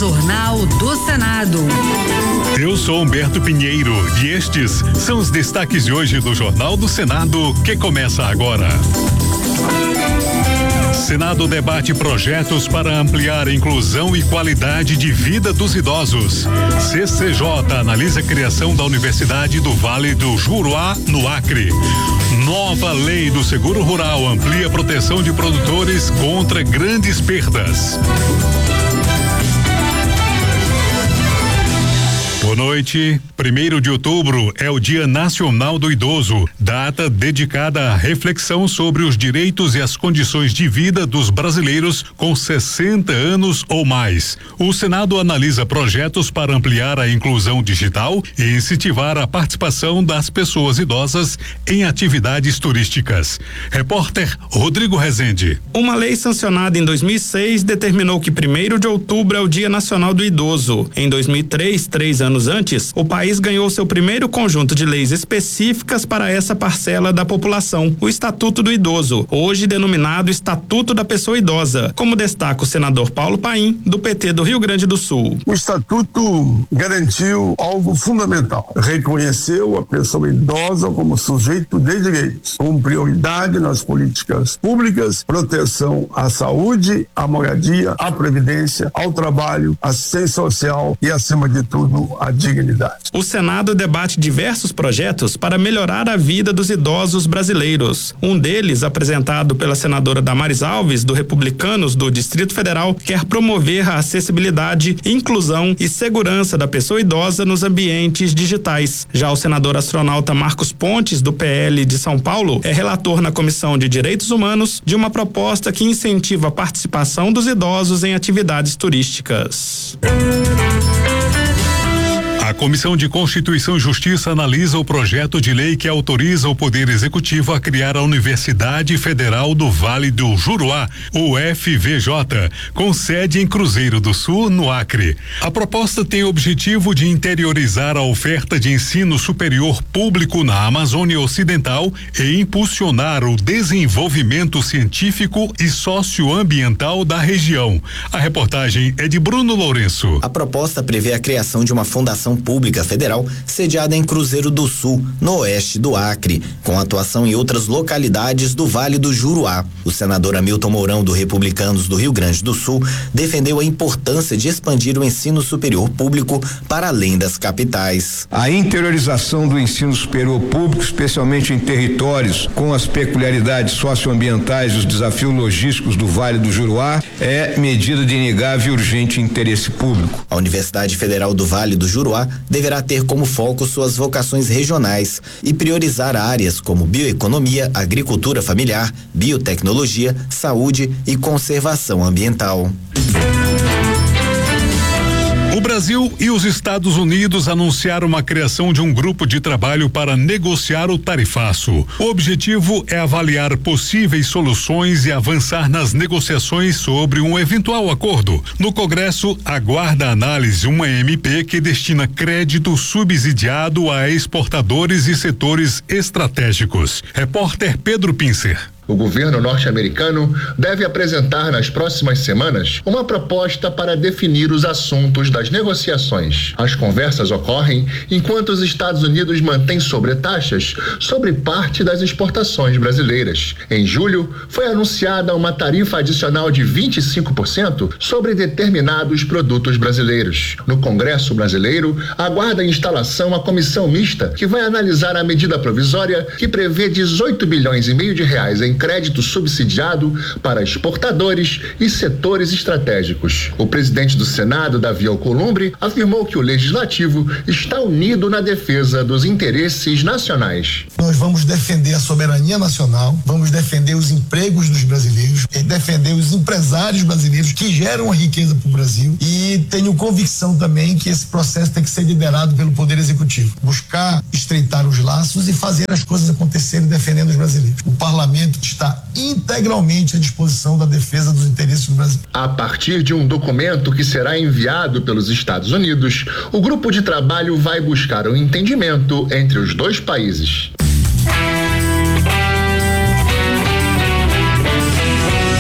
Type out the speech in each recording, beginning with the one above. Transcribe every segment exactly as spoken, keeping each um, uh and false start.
Jornal do Senado. Eu sou Humberto Pinheiro e estes são os destaques de hoje do Jornal do Senado, que começa agora. Senado debate projetos para ampliar a inclusão e qualidade de vida dos idosos. C C J analisa a criação da Universidade do Vale do Juruá, no Acre. Nova lei do seguro rural amplia a proteção de produtores contra grandes perdas. Boa noite. Primeiro de outubro é o Dia Nacional do Idoso, data dedicada à reflexão sobre os direitos e as condições de vida dos brasileiros com sessenta anos ou mais. O Senado analisa projetos para ampliar a inclusão digital e incentivar a participação das pessoas idosas em atividades turísticas. Repórter Rodrigo Rezende. Uma lei sancionada em dois mil e seis determinou que primeiro de outubro é o Dia Nacional do Idoso. Em dois mil e três, três anos antes, o país ganhou seu primeiro conjunto de leis específicas para essa parcela da população, o Estatuto do Idoso, hoje denominado Estatuto da Pessoa Idosa, como destaca o senador Paulo Paim, do P T do Rio Grande do Sul. O Estatuto garantiu algo fundamental, reconheceu a pessoa idosa como sujeito de direitos, com prioridade nas políticas públicas, proteção à saúde, à moradia, à previdência, ao trabalho, assistência social e, acima de tudo, a dignidade. O Senado debate diversos projetos para melhorar a vida dos idosos brasileiros. Um deles, apresentado pela senadora Damares Alves, do Republicanos do Distrito Federal, quer promover a acessibilidade, inclusão e segurança da pessoa idosa nos ambientes digitais. Já o senador astronauta Marcos Pontes, do P L de São Paulo, é relator na Comissão de Direitos Humanos de uma proposta que incentiva a participação dos idosos em atividades turísticas. A Comissão de Constituição e Justiça analisa o projeto de lei que autoriza o Poder Executivo a criar a Universidade Federal do Vale do Juruá, o F V J, com sede em Cruzeiro do Sul, no Acre. A proposta tem o objetivo de interiorizar a oferta de ensino superior público na Amazônia Ocidental e impulsionar o desenvolvimento científico e socioambiental da região. A reportagem é de Bruno Lourenço. A proposta prevê a criação de uma fundação pública federal sediada em Cruzeiro do Sul, no oeste do Acre, com atuação em outras localidades do Vale do Juruá. O senador Hamilton Mourão, do Republicanos do Rio Grande do Sul, defendeu a importância de expandir o ensino superior público para além das capitais. A interiorização do ensino superior público, especialmente em territórios com as peculiaridades socioambientais e os desafios logísticos do Vale do Juruá, é medida de inegável e urgente interesse público. A Universidade Federal do Vale do Juruá deverá ter como foco suas vocações regionais e priorizar áreas como bioeconomia, agricultura familiar, biotecnologia, saúde e conservação ambiental. O Brasil e os Estados Unidos anunciaram a criação de um grupo de trabalho para negociar o tarifaço. O objetivo é avaliar possíveis soluções e avançar nas negociações sobre um eventual acordo. No Congresso, aguarda análise uma M P que destina crédito subsidiado a exportadores e setores estratégicos. Repórter Pedro Pincer. O governo norte-americano deve apresentar nas próximas semanas uma proposta para definir os assuntos das negociações. As conversas ocorrem enquanto os Estados Unidos mantêm sobretaxas sobre parte das exportações brasileiras. Em julho, foi anunciada uma tarifa adicional de vinte e cinco por cento sobre determinados produtos brasileiros. No Congresso brasileiro, aguarda a instalação a comissão mista que vai analisar a medida provisória que prevê dezoito bilhões e meio de reais em crédito subsidiado para exportadores e setores estratégicos. O presidente do Senado, Davi Alcolumbre, afirmou que o Legislativo está unido na defesa dos interesses nacionais. Nós vamos defender a soberania nacional, vamos defender os empregos dos brasileiros, defender os empresários brasileiros que geram a riqueza para o Brasil, e tenho convicção também que esse processo tem que ser liderado pelo Poder Executivo. Buscar estreitar os laços e fazer as coisas acontecerem defendendo os brasileiros. O Parlamento está integralmente à disposição da defesa dos interesses do Brasil. A partir de um documento que será enviado pelos Estados Unidos, o grupo de trabalho vai buscar um entendimento entre os dois países. O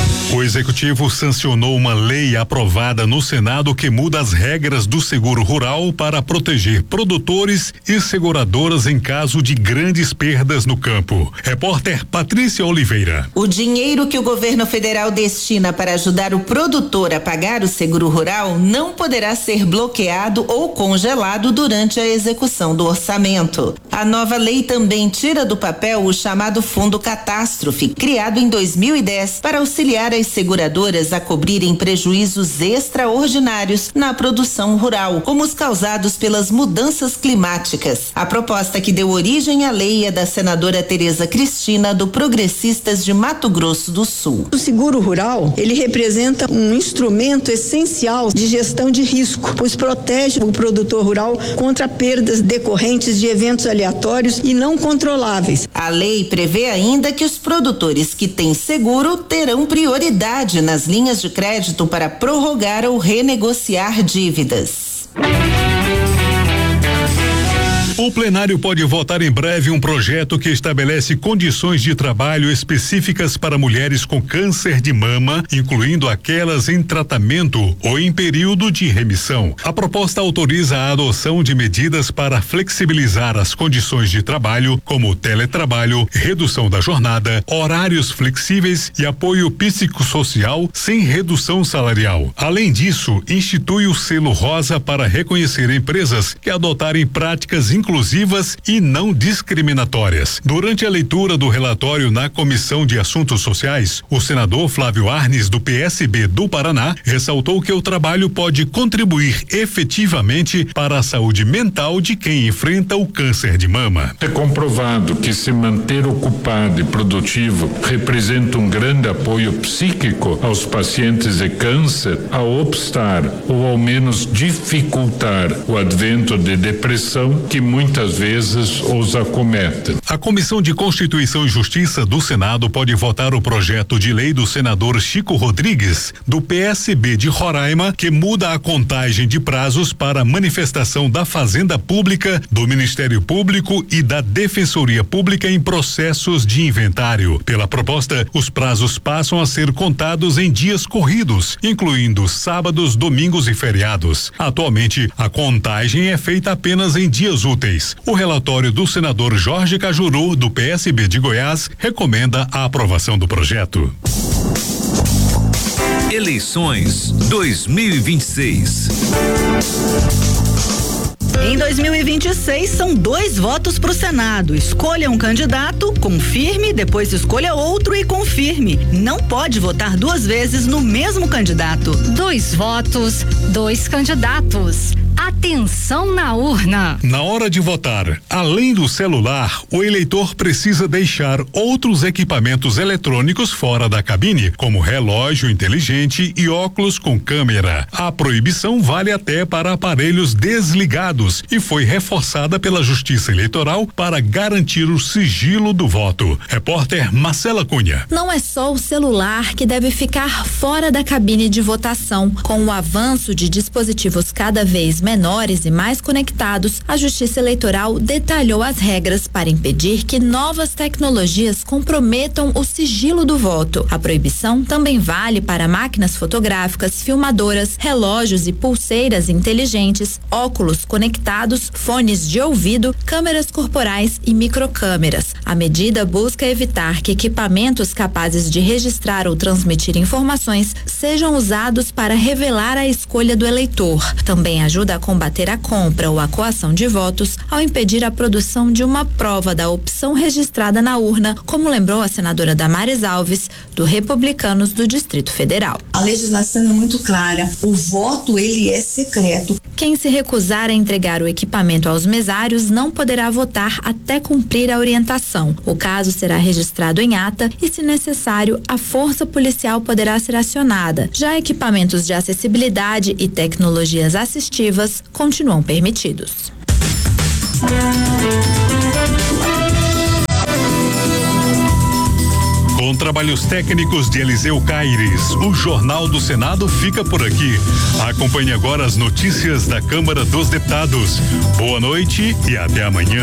Executivo sancionou uma lei aprovada no Senado que muda as regras do seguro rural para proteger produtores e seguradoras em caso de grandes perdas no campo. Repórter Patrícia Oliveira. O dinheiro que o governo federal destina para ajudar o produtor a pagar o seguro rural não poderá ser bloqueado ou congelado durante a execução do orçamento. A nova lei também tira do papel o chamado Fundo Catástrofe, criado em dois mil e dez para auxiliar as seguradoras a cobrirem prejuízos extraordinários na produção rural, como os causados pelas mudanças climáticas. A proposta que deu origem à lei é da senadora Tereza Cristina, do Progressistas de Mato Grosso do Sul. O seguro rural, ele representa um instrumento essencial de gestão de risco, pois protege o produtor rural contra perdas decorrentes de eventos aleatórios e não controláveis. A lei prevê ainda que os produtores que têm seguro terão prioridade nas linhas de crédito para prorrogar ou renegociar dívidas. O plenário pode votar em breve um projeto que estabelece condições de trabalho específicas para mulheres com câncer de mama, incluindo aquelas em tratamento ou em período de remissão. A proposta autoriza a adoção de medidas para flexibilizar as condições de trabalho, como teletrabalho, redução da jornada, horários flexíveis e apoio psicossocial sem redução salarial. Além disso, institui o selo rosa para reconhecer empresas que adotarem práticas inclusivas e não discriminatórias. Durante a leitura do relatório na Comissão de Assuntos Sociais, o senador Flávio Arnes, do P S B do Paraná, ressaltou que o trabalho pode contribuir efetivamente para a saúde mental de quem enfrenta o câncer de mama. É comprovado que se manter ocupado e produtivo representa um grande apoio psíquico aos pacientes de câncer a obstar ou ao menos dificultar o advento de depressão que muitas vezes os acomete. A Comissão de Constituição e Justiça do Senado pode votar o projeto de lei do senador Chico Rodrigues, do P S B de Roraima, que muda a contagem de prazos para manifestação da Fazenda Pública, do Ministério Público e da Defensoria Pública em processos de inventário. Pela proposta, os prazos passam a ser contados em dias corridos, incluindo sábados, domingos e feriados. Atualmente, a contagem é feita apenas em dias úteis. O relatório do senador Jorge Cajuru, do P S B de Goiás, recomenda a aprovação do projeto. Eleições dois mil e vinte e seis. Em dois mil e vinte e seis, são dois votos para o Senado. Escolha um candidato, confirme, depois escolha outro e confirme. Não pode votar duas vezes no mesmo candidato. Dois votos, dois candidatos. Atenção na urna. Na hora de votar, além do celular, o eleitor precisa deixar outros equipamentos eletrônicos fora da cabine, como relógio inteligente e óculos com câmera. A proibição vale até para aparelhos desligados e foi reforçada pela Justiça Eleitoral para garantir o sigilo do voto. Repórter Marcela Cunha. Não é só o celular que deve ficar fora da cabine de votação. Com o avanço de dispositivos cada vez menores e mais conectados, a Justiça Eleitoral detalhou as regras para impedir que novas tecnologias comprometam o sigilo do voto. A proibição também vale para máquinas fotográficas, filmadoras, relógios e pulseiras inteligentes, óculos conectados, fones de ouvido, câmeras corporais e microcâmeras. A medida busca evitar que equipamentos capazes de registrar ou transmitir informações sejam usados para revelar a escolha do eleitor. Também ajuda a combater a compra ou a coação de votos ao impedir a produção de uma prova da opção registrada na urna, como lembrou a senadora Damares Alves, do Republicanos do Distrito Federal. A legislação é muito clara, o voto ele é secreto. Quem se recusar a entregar o equipamento aos mesários não poderá votar até cumprir a orientação. O caso será registrado em ata e, se necessário, a força policial poderá ser acionada. Já equipamentos de acessibilidade e tecnologias assistivas continuam permitidos. Com trabalhos técnicos de Eliseu Caires, o Jornal do Senado fica por aqui. Acompanhe agora as notícias da Câmara dos Deputados. Boa noite e até amanhã.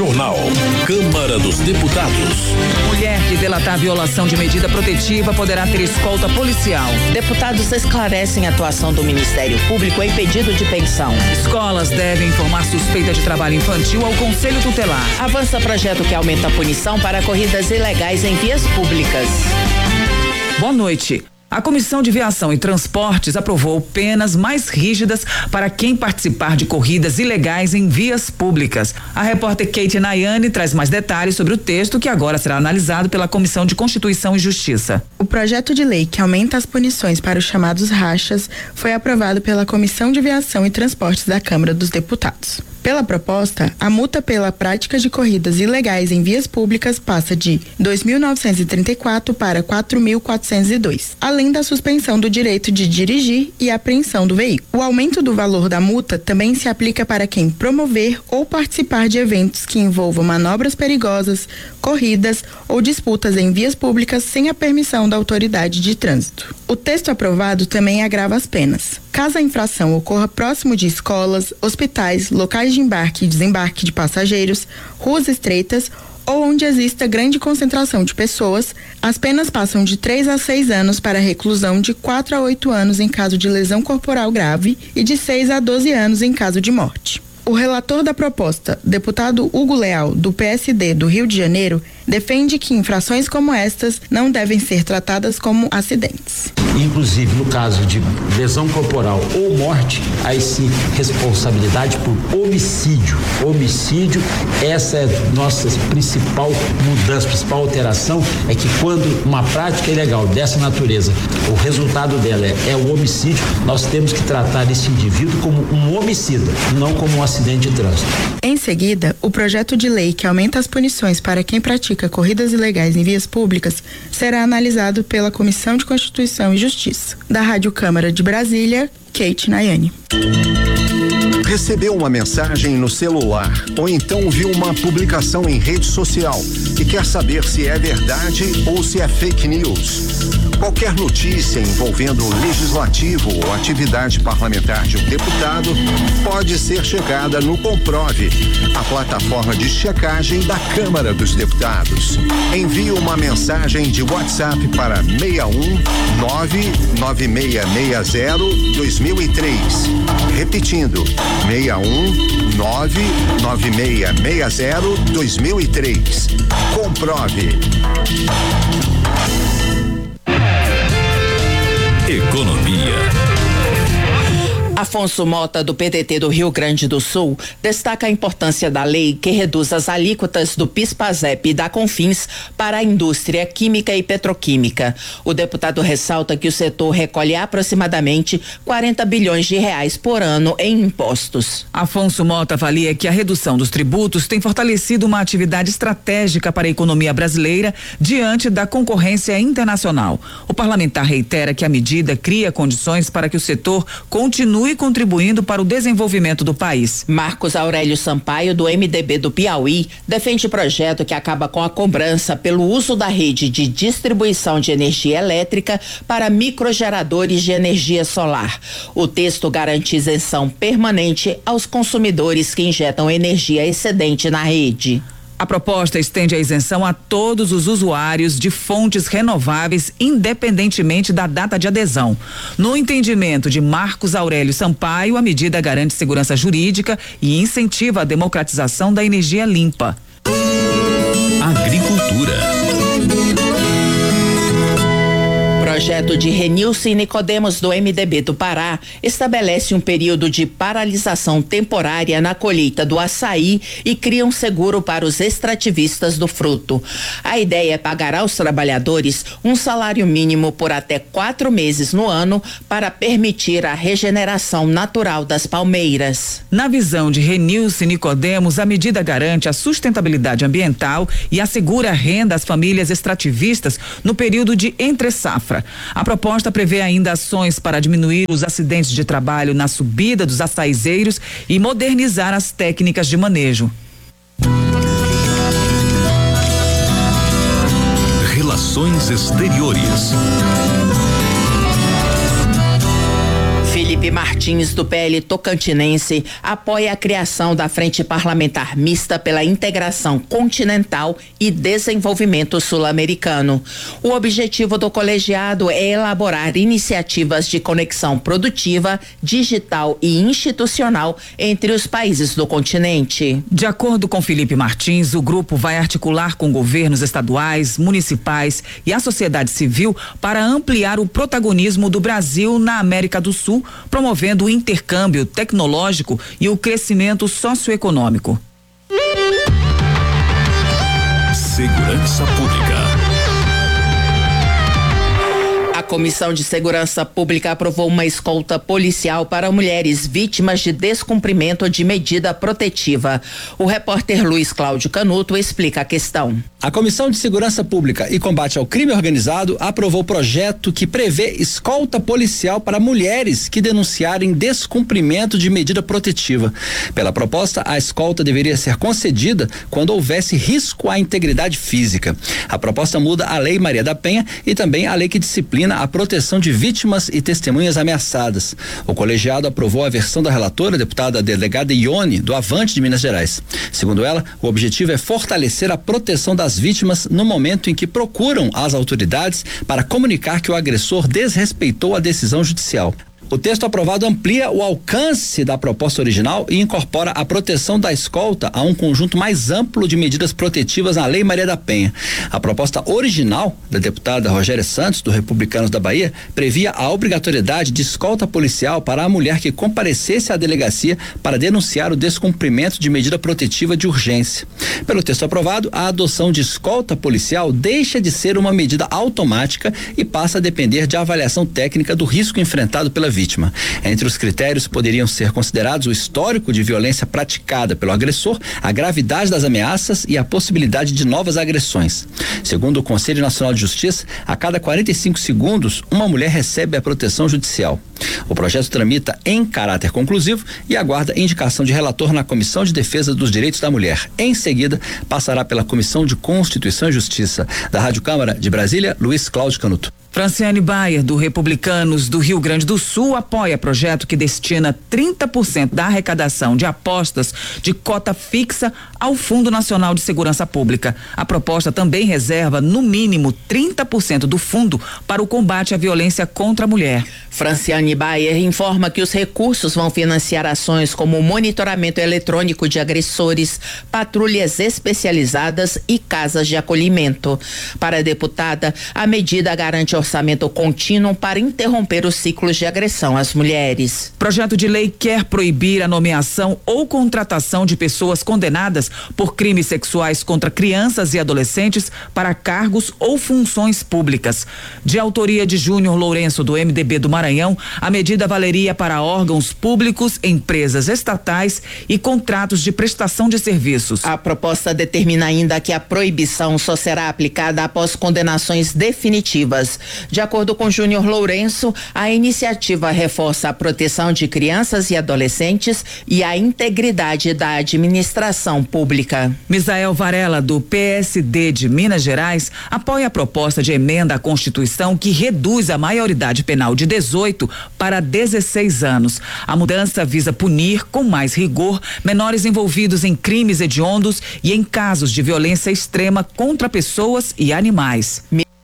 Jornal. Câmara dos Deputados. Mulher que delatar violação de medida protetiva poderá ter escolta policial. Deputados esclarecem a atuação do Ministério Público em pedido de pensão. Escolas devem informar suspeita de trabalho infantil ao Conselho Tutelar. Avança projeto que aumenta a punição para corridas ilegais em vias públicas. Boa noite. A Comissão de Viação e Transportes aprovou penas mais rígidas para quem participar de corridas ilegais em vias públicas. A repórter Kate Nayane traz mais detalhes sobre o texto que agora será analisado pela Comissão de Constituição e Justiça. O projeto de lei que aumenta as punições para os chamados rachas foi aprovado pela Comissão de Viação e Transportes da Câmara dos Deputados. Pela proposta, a multa pela prática de corridas ilegais em vias públicas passa de dois mil novecentos e trinta e quatro para quatro mil quatrocentos e dois, além da suspensão do direito de dirigir e apreensão do veículo. O aumento do valor da multa também se aplica para quem promover ou participar de eventos que envolvam manobras perigosas, corridas ou disputas em vias públicas sem a permissão da autoridade de trânsito. O texto aprovado também agrava as penas. Caso a infração ocorra próximo de escolas, hospitais, locais de embarque e desembarque de passageiros, ruas estreitas ou onde exista grande concentração de pessoas, as penas passam de três a seis anos para reclusão, de quatro a oito anos em caso de lesão corporal grave e de seis a doze anos em caso de morte. O relator da proposta, deputado Hugo Leal, do P S D do Rio de Janeiro, defende que infrações como estas não devem ser tratadas como acidentes. Inclusive, no caso de lesão corporal ou morte, aí sim, responsabilidade por homicídio. Homicídio, essa é nossa principal mudança, principal alteração, é que quando uma prática ilegal dessa natureza, o resultado dela é, é o homicídio, nós temos que tratar esse indivíduo como um homicida, não como um acidente de trânsito. Em seguida, o projeto de lei que aumenta as punições para quem pratica corridas ilegais em vias públicas será analisado pela Comissão de Constituição e Justiça. Da Rádio Câmara de Brasília, Kate Nayane. Recebeu uma mensagem no celular ou então viu uma publicação em rede social e quer saber se é verdade ou se é fake news. Qualquer notícia envolvendo o legislativo ou atividade parlamentar de um deputado pode ser checada no Comprove, a plataforma de checagem da Câmara dos Deputados. Envie uma mensagem de WhatsApp para seis um nove nove seis seis zero dois mil e três. Repetindo, seis um nove nove seis seis zero dois mil e três. Comprove. Economia. Afonso Mota, do P D T do Rio Grande do Sul, destaca a importância da lei que reduz as alíquotas do PIS/PASEP e da CONFINS para a indústria química e petroquímica. O deputado ressalta que o setor recolhe aproximadamente quarenta bilhões de reais por ano em impostos. Afonso Mota avalia que a redução dos tributos tem fortalecido uma atividade estratégica para a economia brasileira diante da concorrência internacional. O parlamentar reitera que a medida cria condições para que o setor continue contribuindo para o desenvolvimento do país. Marcos Aurélio Sampaio, do M D B do Piauí, defende projeto que acaba com a cobrança pelo uso da rede de distribuição de energia elétrica para microgeradores de energia solar. O texto garante isenção permanente aos consumidores que injetam energia excedente na rede. A proposta estende a isenção a todos os usuários de fontes renováveis, independentemente da data de adesão. No entendimento de Marcos Aurélio Sampaio, a medida garante segurança jurídica e incentiva a democratização da energia limpa. Agricultura. Projeto de Renilce Nicodemos, do M D B do Pará, estabelece um período de paralisação temporária na colheita do açaí e cria um seguro para os extrativistas do fruto. A ideia é pagar aos trabalhadores um salário mínimo por até quatro meses no ano para permitir a regeneração natural das palmeiras. Na visão de Renilce Nicodemos, a medida garante a sustentabilidade ambiental e assegura renda às famílias extrativistas no período de entre-safra. A proposta prevê ainda ações para diminuir os acidentes de trabalho na subida dos açaizeiros e modernizar as técnicas de manejo. Relações Exteriores. Felipe Martins, do P L Tocantinense, apoia a criação da Frente Parlamentar Mista pela Integração Continental e Desenvolvimento Sul-Americano. O objetivo do colegiado é elaborar iniciativas de conexão produtiva, digital e institucional entre os países do continente. De acordo com Felipe Martins, o grupo vai articular com governos estaduais, municipais e a sociedade civil para ampliar o protagonismo do Brasil na América do Sul, promovendo o intercâmbio tecnológico e o crescimento socioeconômico. Segurança Pública. A Comissão de Segurança Pública aprovou uma escolta policial para mulheres vítimas de descumprimento de medida protetiva. O repórter Luiz Cláudio Canuto explica a questão. A Comissão de Segurança Pública e Combate ao Crime Organizado aprovou o projeto que prevê escolta policial para mulheres que denunciarem descumprimento de medida protetiva. Pela proposta, a escolta deveria ser concedida quando houvesse risco à integridade física. A proposta muda a Lei Maria da Penha e também a lei que disciplina a proteção de vítimas e testemunhas ameaçadas. O colegiado aprovou a versão da relatora, deputada delegada Ione, do Avante de Minas Gerais. Segundo ela, o objetivo é fortalecer a proteção das vítimas no momento em que procuram as autoridades para comunicar que o agressor desrespeitou a decisão judicial. O texto aprovado amplia o alcance da proposta original e incorpora a proteção da escolta a um conjunto mais amplo de medidas protetivas na Lei Maria da Penha. A proposta original da deputada Rogéria Santos, do Republicanos da Bahia, previa a obrigatoriedade de escolta policial para a mulher que comparecesse à delegacia para denunciar o descumprimento de medida protetiva de urgência. Pelo texto aprovado, a adoção de escolta policial deixa de ser uma medida automática e passa a depender de avaliação técnica do risco enfrentado pela vítima. Entre os critérios poderiam ser considerados o histórico de violência praticada pelo agressor, a gravidade das ameaças e a possibilidade de novas agressões. Segundo o Conselho Nacional de Justiça, a cada quarenta e cinco segundos, uma mulher recebe a proteção judicial. O projeto tramita em caráter conclusivo e aguarda indicação de relator na Comissão de Defesa dos Direitos da Mulher. Em seguida, passará pela Comissão de Constituição e Justiça. Da Rádio Câmara de Brasília, Luiz Cláudio Canuto. Franciane Bayer, do Republicanos do Rio Grande do Sul, apoia projeto que destina trinta por cento da arrecadação de apostas de cota fixa ao Fundo Nacional de Segurança Pública. A proposta também reserva, no mínimo, trinta por cento do fundo para o combate à violência contra a mulher. Franciane Bayer informa que os recursos vão financiar ações como monitoramento eletrônico de agressores, patrulhas especializadas e casas de acolhimento. Para a deputada, a medida garante orçamento contínuo para interromper os ciclos de agressão às mulheres. Projeto de lei quer proibir a nomeação ou contratação de pessoas condenadas por crimes sexuais contra crianças e adolescentes para cargos ou funções públicas. De autoria de Júnior Lourenço, do M D B do Maranhão, a medida valeria para órgãos públicos, empresas estatais e contratos de prestação de serviços. A proposta determina ainda que a proibição só será aplicada após condenações definitivas. De acordo com Júnior Lourenço, a iniciativa reforça a proteção de crianças e adolescentes e a integridade da administração pública. Misael Varela, do P S D de Minas Gerais, apoia a proposta de emenda à Constituição que reduz a maioridade penal de dezoito para dezesseis anos. A mudança visa punir com mais rigor menores envolvidos em crimes hediondos e em casos de violência extrema contra pessoas e animais.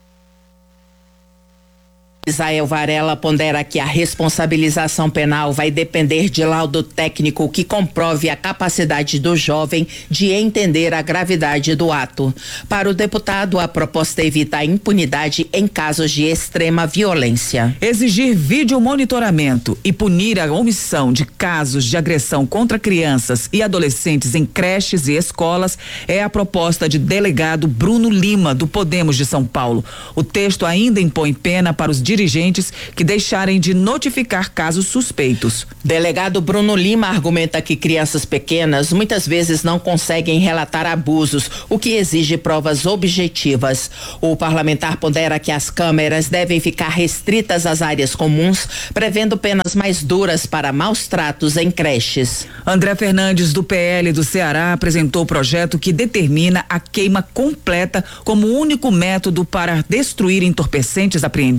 Misael Varela pondera que a responsabilização penal vai depender de laudo técnico que comprove a capacidade do jovem de entender a gravidade do ato. Para o deputado, a proposta evita a impunidade em casos de extrema violência. Exigir vídeo monitoramento e punir a omissão de casos de agressão contra crianças e adolescentes em creches e escolas é a proposta de delegado Bruno Lima, do Podemos de São Paulo. O texto ainda impõe pena para os dirigentes que deixarem de notificar casos suspeitos. Delegado Bruno Lima argumenta que crianças pequenas muitas vezes não conseguem relatar abusos, o que exige provas objetivas. O parlamentar pondera que as câmeras devem ficar restritas às áreas comuns, prevendo penas mais duras para maus tratos em creches. André Fernandes, do P L do Ceará, apresentou o projeto que determina a queima completa como único método para destruir entorpecentes apreendidos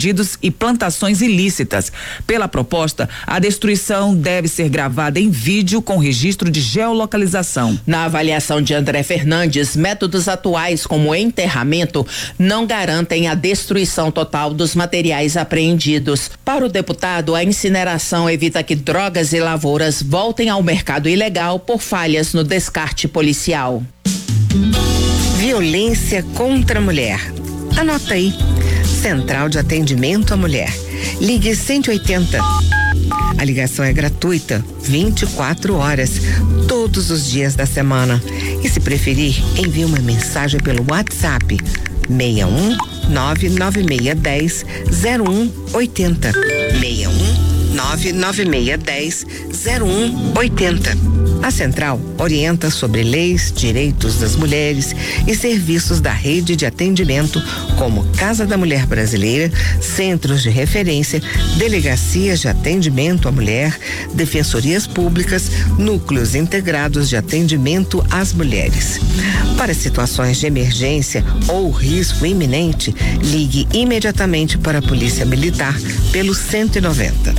e plantações ilícitas. Pela proposta, a destruição deve ser gravada em vídeo com registro de geolocalização. Na avaliação de André Fernandes, métodos atuais como enterramento não garantem a destruição total dos materiais apreendidos. Para o deputado, a incineração evita que drogas e lavouras voltem ao mercado ilegal por falhas no descarte policial. Violência contra a mulher. Anota aí. Central de Atendimento à Mulher. Ligue cento e oitenta. A ligação é gratuita, vinte e quatro horas, todos os dias da semana. E se preferir, envie uma mensagem pelo WhatsApp seis um nove nove seis um zero um oito zero. seis um nove nove seis um zero um oito zero. A Central orienta sobre leis, direitos das mulheres e serviços da rede de atendimento, como Casa da Mulher Brasileira, centros de referência, delegacias de atendimento à mulher, defensorias públicas, núcleos integrados de atendimento às mulheres. Para situações de emergência ou risco iminente, ligue imediatamente para a Polícia Militar pelo cento e noventa.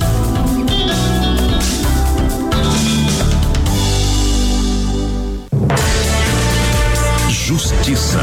Justiça.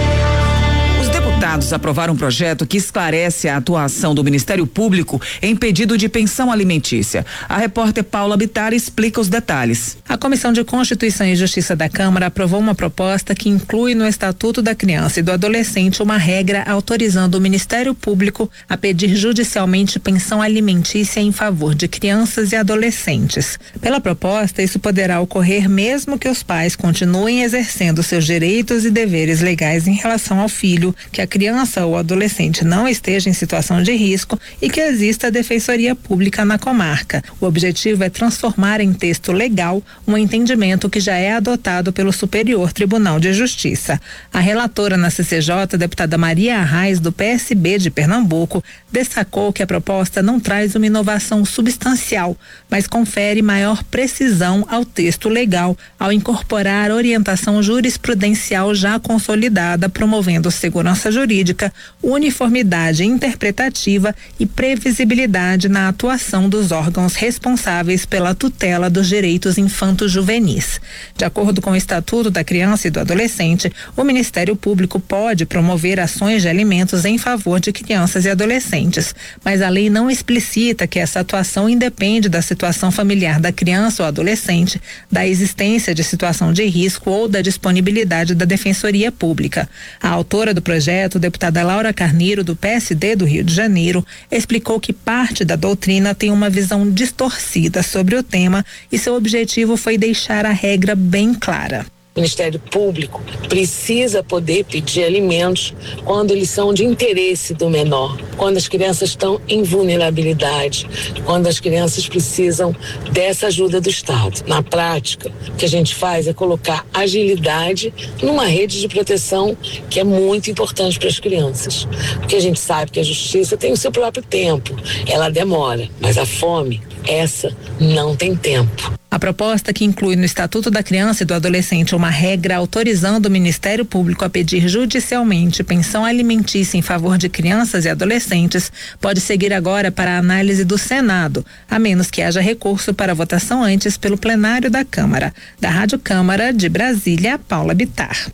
Os deputados aprovaram um projeto que esclarece a atuação do Ministério Público em pedido de pensão alimentícia. A repórter Paula Bittar explica os detalhes. A Comissão de Constituição e Justiça da Câmara aprovou uma proposta que inclui no Estatuto da Criança e do Adolescente uma regra autorizando o Ministério Público a pedir judicialmente pensão alimentícia em favor de crianças e adolescentes. Pela proposta, isso poderá ocorrer mesmo que os pais continuem exercendo seus direitos e deveres legais em relação ao filho, que a criança ou adolescente não esteja em situação de risco e que exista defensoria pública na comarca. O objetivo é transformar em texto legal um entendimento que já é adotado pelo Superior Tribunal de Justiça. A relatora na C C J, deputada Maria Arraes, do P S B de Pernambuco, destacou que a proposta não traz uma inovação substancial, mas confere maior precisão ao texto legal ao incorporar orientação jurisprudencial já consolidada, promovendo segurança jurídica, uniformidade interpretativa e previsibilidade na atuação dos órgãos responsáveis pela tutela dos direitos infanto-juvenis. De acordo com o Estatuto da Criança e do Adolescente, o Ministério Público pode promover ações de alimentos em favor de crianças e adolescentes, mas a lei não explicita que essa atuação independe da situação familiar da criança ou adolescente, da existência de situação de risco ou da disponibilidade da Defensoria Pública. A autora do projeto, deputada Laura Carneiro, do P S D do Rio de Janeiro, explicou que parte da doutrina tem uma visão distorcida sobre o tema e seu objetivo foi deixar a regra bem clara. O Ministério Público precisa poder pedir alimentos quando eles são de interesse do menor, quando as crianças estão em vulnerabilidade, quando as crianças precisam dessa ajuda do Estado. Na prática, o que a gente faz é colocar agilidade numa rede de proteção que é muito importante para as crianças. Porque a gente sabe que a justiça tem o seu próprio tempo, ela demora, mas a fome, essa não tem tempo. A proposta, que inclui no Estatuto da Criança e do Adolescente uma regra autorizando o Ministério Público a pedir judicialmente pensão alimentícia em favor de crianças e adolescentes, pode seguir agora para a análise do Senado, a menos que haja recurso para votação antes pelo plenário da Câmara. Da Rádio Câmara de Brasília, Paula Bittar.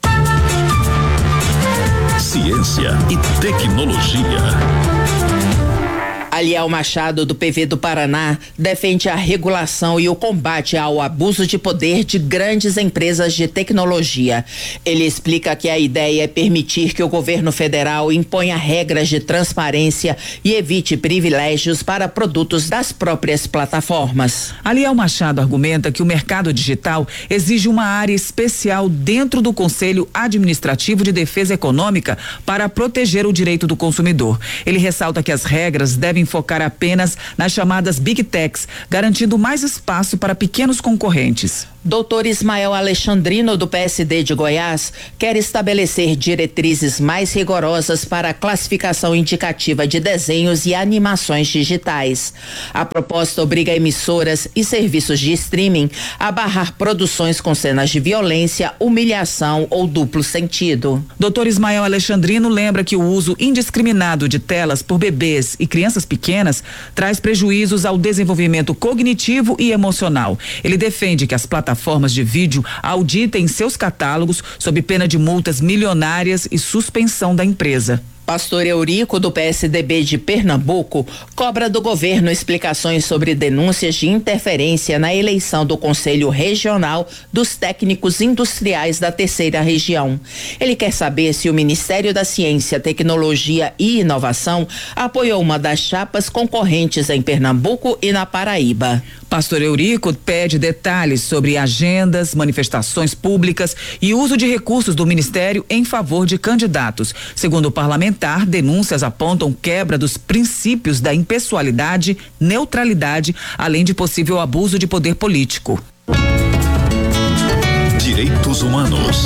Ciência e tecnologia. Aliel Machado, do P V do Paraná, defende a regulação e o combate ao abuso de poder de grandes empresas de tecnologia. Ele explica que a ideia é permitir que o governo federal imponha regras de transparência e evite privilégios para produtos das próprias plataformas. Aliel Machado argumenta que o mercado digital exige uma área especial dentro do Conselho Administrativo de Defesa Econômica para proteger o direito do consumidor. Ele ressalta que as regras devem focar apenas nas chamadas Big Techs, garantindo mais espaço para pequenos concorrentes. Doutor Ismael Alexandrino, do P S D de Goiás, quer estabelecer diretrizes mais rigorosas para a classificação indicativa de desenhos e animações digitais. A proposta obriga emissoras e serviços de streaming a barrar produções com cenas de violência, humilhação ou duplo sentido. Doutor Ismael Alexandrino lembra que o uso indiscriminado de telas por bebês e crianças pequenas traz prejuízos ao desenvolvimento cognitivo e emocional. Ele defende que as plataformas Plataformas de vídeo auditem seus catálogos sob pena de multas milionárias e suspensão da empresa. Pastor Eurico, do P S D B de Pernambuco, cobra do governo explicações sobre denúncias de interferência na eleição do Conselho Regional dos Técnicos Industriais da Terceira Região. Ele quer saber se o Ministério da Ciência, Tecnologia e Inovação apoiou uma das chapas concorrentes em Pernambuco e na Paraíba. Pastor Eurico pede detalhes sobre agendas, manifestações públicas e uso de recursos do Ministério em favor de candidatos. Segundo o parlamentar, denúncias apontam quebra dos princípios da impessoalidade, neutralidade, além de possível abuso de poder político. Direitos Humanos.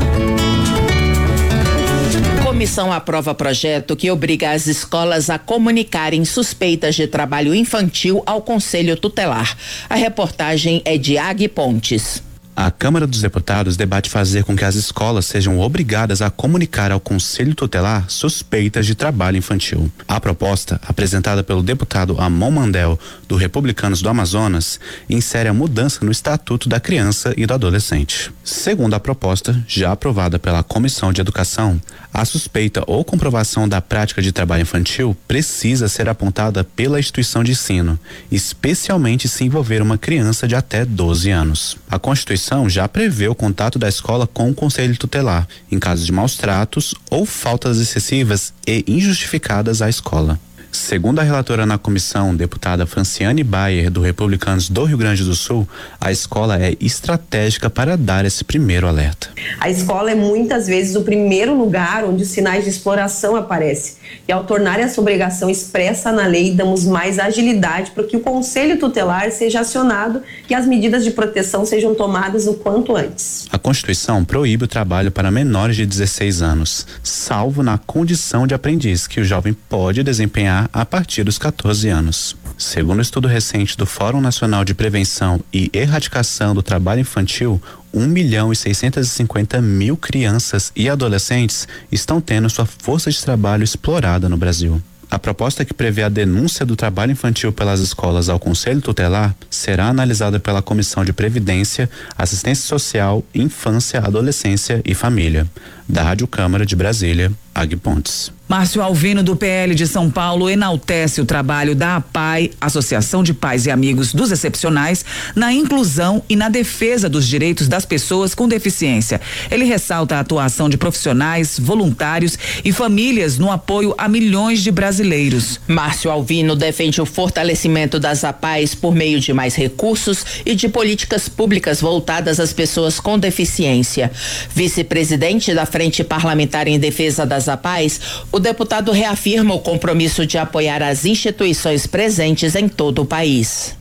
Comissão aprova projeto que obriga as escolas a comunicarem suspeitas de trabalho infantil ao Conselho Tutelar. A reportagem é de Agui Pontes. A Câmara dos Deputados debate fazer com que as escolas sejam obrigadas a comunicar ao Conselho Tutelar suspeitas de trabalho infantil. A proposta, apresentada pelo deputado Amon Mandel, do Republicanos do Amazonas, insere a mudança no Estatuto da Criança e do Adolescente. Segundo a proposta, já aprovada pela Comissão de Educação, a suspeita ou comprovação da prática de trabalho infantil precisa ser apontada pela instituição de ensino, especialmente se envolver uma criança de até doze anos. A Constituição já prevê o contato da escola com o Conselho Tutelar, em caso de maus tratos ou faltas excessivas e injustificadas à escola. Segundo a relatora na comissão, deputada Franciane Bayer, do Republicanos do Rio Grande do Sul, a escola é estratégica para dar esse primeiro alerta. A escola é muitas vezes o primeiro lugar onde os sinais de exploração aparecem. E ao tornar essa obrigação expressa na lei, damos mais agilidade para que o Conselho Tutelar seja acionado e as medidas de proteção sejam tomadas o quanto antes. A Constituição proíbe o trabalho para menores de dezesseis anos, salvo na condição de aprendiz, que o jovem pode desempenhar a partir dos catorze anos. Segundo um estudo recente do Fórum Nacional de Prevenção e Erradicação do Trabalho Infantil, um milhão e seiscentos e cinquenta mil crianças e adolescentes estão tendo sua força de trabalho explorada no Brasil. A proposta que prevê a denúncia do trabalho infantil pelas escolas ao Conselho Tutelar será analisada pela Comissão de Previdência, Assistência Social, Infância, Adolescência e Família. Da Rádio Câmara de Brasília, Agui Pontes. Márcio Alvino, do P L de São Paulo, enaltece o trabalho da APAE, Associação de Pais e Amigos dos Excepcionais, na inclusão e na defesa dos direitos das pessoas com deficiência. Ele ressalta a atuação de profissionais, voluntários e famílias no apoio a milhões de brasileiros. Márcio Alvino defende o fortalecimento das APAEs por meio de mais recursos e de políticas públicas voltadas às pessoas com deficiência. Vice-presidente da Frente Parlamentar em Defesa das APAEs, o deputado reafirma o compromisso de apoiar as instituições presentes em todo o país.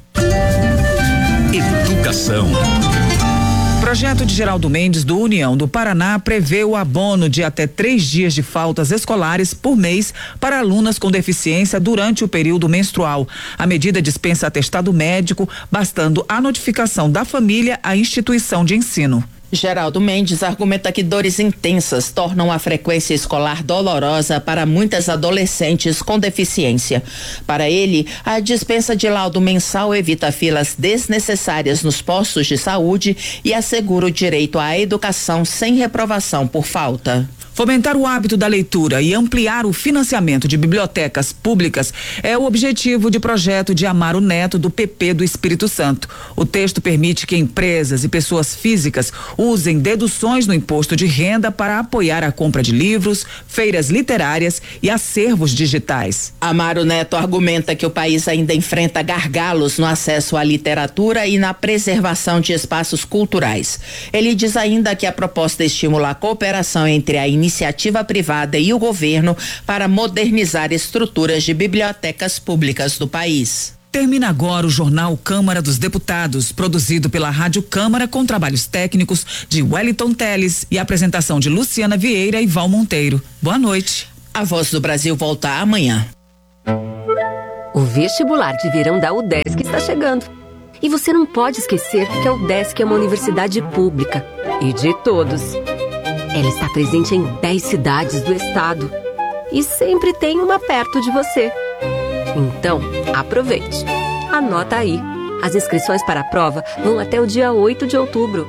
Educação. O projeto de Geraldo Mendes, do União do Paraná, prevê o abono de até três dias de faltas escolares por mês para alunas com deficiência durante o período menstrual. A medida dispensa atestado médico, bastando a notificação da família à instituição de ensino. Geraldo Mendes argumenta que dores intensas tornam a frequência escolar dolorosa para muitas adolescentes com deficiência. Para ele, a dispensa de laudo mensal evita filas desnecessárias nos postos de saúde e assegura o direito à educação sem reprovação por falta. Fomentar o hábito da leitura e ampliar o financiamento de bibliotecas públicas é o objetivo de projeto de Amaro Neto, do P P do Espírito Santo. O texto permite que empresas e pessoas físicas usem deduções no imposto de renda para apoiar a compra de livros, feiras literárias e acervos digitais. Amaro Neto argumenta que o país ainda enfrenta gargalos no acesso à literatura e na preservação de espaços culturais. Ele diz ainda que a proposta estimula a cooperação entre a iniciativa privada e o governo para modernizar estruturas de bibliotecas públicas do país. Termina agora o Jornal Câmara dos Deputados, produzido pela Rádio Câmara com trabalhos técnicos de Wellington Teles e apresentação de Luciana Vieira e Val Monteiro. Boa noite. A Voz do Brasil volta amanhã. O vestibular de verão da UDESC está chegando. E você não pode esquecer que a UDESC é uma universidade pública e de todos. Ela está presente em dez cidades do estado e sempre tem uma perto de você. Então, aproveite. Anota aí. As inscrições para a prova vão até o dia oito de outubro.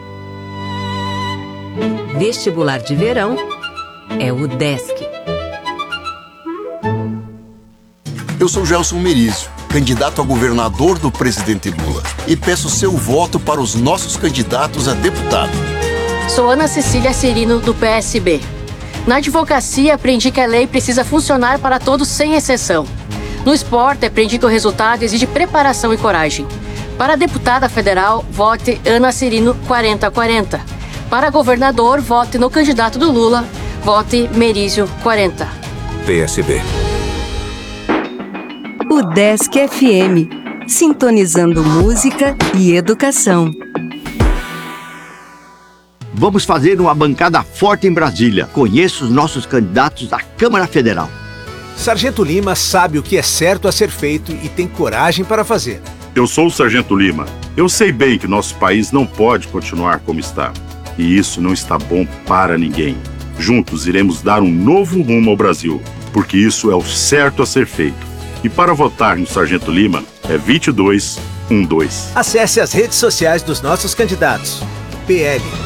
Vestibular de verão é o UDESC. Eu sou Gelson Merizio, candidato a governador do presidente Lula, e peço seu voto para os nossos candidatos a deputado. Sou Ana Cecília Cirino, do P S B. Na advocacia, aprendi que a lei precisa funcionar para todos sem exceção. No esporte, aprendi que o resultado exige preparação e coragem. Para deputada federal, vote Ana Cirino quarenta quarenta. Para governador, vote no candidato do Lula, vote Merizio quarenta. P S B. UDESC F M, sintonizando música e educação. Vamos fazer uma bancada forte em Brasília. Conheça os nossos candidatos à Câmara Federal. Sargento Lima sabe o que é certo a ser feito e tem coragem para fazer. Eu sou o Sargento Lima. Eu sei bem que nosso país não pode continuar como está. E isso não está bom para ninguém. Juntos iremos dar um novo rumo ao Brasil, porque isso é o certo a ser feito. E para votar no Sargento Lima é vinte e dois um dois. Acesse as redes sociais dos nossos candidatos. P L